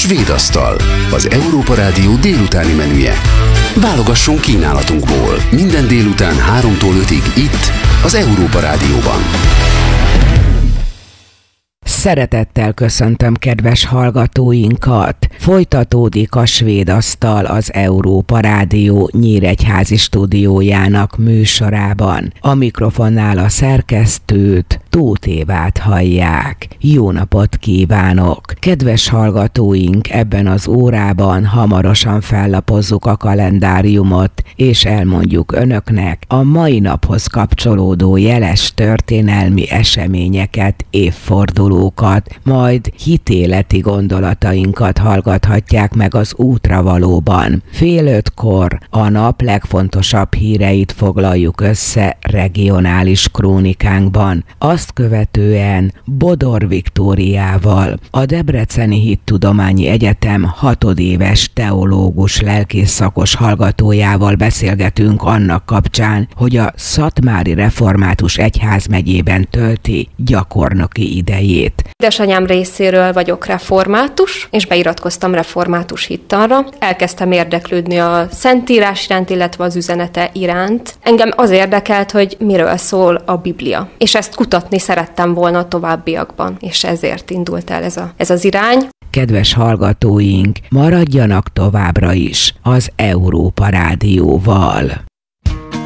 Svéd asztal, az Európa Rádió délutáni menüje. Válogassunk kínálatunkból minden délután 3-tól 5-ig itt, az Európa Rádióban. Szeretettel köszöntöm kedves hallgatóinkat! Folytatódik a Svéd asztal az Európa Rádió nyíregyházi stúdiójának műsorában. A mikrofonnál a szerkesztőt, Tóth Évát hallják. Jó napot kívánok! Kedves hallgatóink, ebben az órában hamarosan fellapozzuk a kalendáriumot, és elmondjuk önöknek a mai naphoz kapcsolódó jeles történelmi eseményeket, évfordulókat, majd hitéleti gondolatainkat hallgathatják meg az útravalóban. 4:30-kor a nap legfontosabb híreit foglaljuk össze regionális krónikánkban. Azt követően Bodor Viktóriával, a Debreceni Hittudományi Egyetem 6 éves teológus lelkész szakos hallgatójával beszélgetünk annak kapcsán, hogy a Szatmári Református Egyházmegyében tölti gyakornoki idejét. Édesanyám részéről vagyok református, és beiratkoztam református hittanra. Elkezdtem érdeklődni a Szentírás iránt, illetve az üzenete iránt. Engem az érdekelt, hogy miről szól a Biblia. És ezt kutatni szerettem volna a továbbiakban, és ezért indult el ez az irány. Kedves hallgatóink, maradjanak továbbra is az Európa Rádióval.